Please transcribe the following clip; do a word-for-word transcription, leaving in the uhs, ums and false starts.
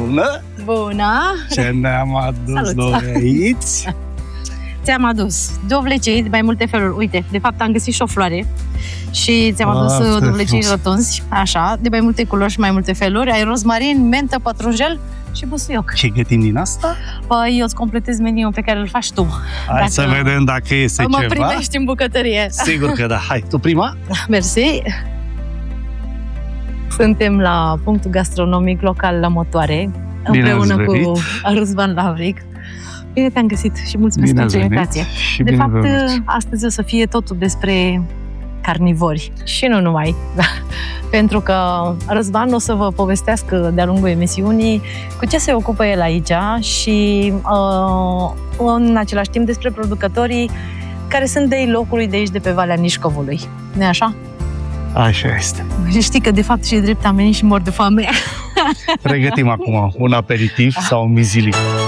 Bună! Bună! Ce ne-am adus Salut. noi aici? Ți-am adus dovlecei de mai multe feluri. Uite, de fapt am găsit și o floare și ți-am adus Ah, dovlecei frumos. rotunzi, așa, de mai multe culori și mai multe feluri. Ai rozmarin, mentă, pătrunjel și busuioc. Ce gătim din asta? Păi eu îți completez meniul pe care îl faci tu. Hai Dacă să vedem dacă iese mă ceva. primești în bucătărie. Sigur că da. Hai, tu prima? Mersi. Suntem la punctul gastronomic local la Motoare, Bine împreună ați venit. cu Răzvan Lavric. Bine te-am găsit și mulțumesc Bine pentru ați venit invitație. și De bine fapt, vă văd. astăzi o să fie totul despre carnivori și nu numai. Pentru că Răzvan o să vă povestească de-a lungul emisiunii cu ce se ocupă el aici și uh, în același timp despre producătorii care sunt de locului de aici, de pe Valea Nișcovului. Nu-i așa? Așa este. Și știi că de fapt și drept am venit și mor de foame. Pregătim acum un aperitiv sau un mizilic.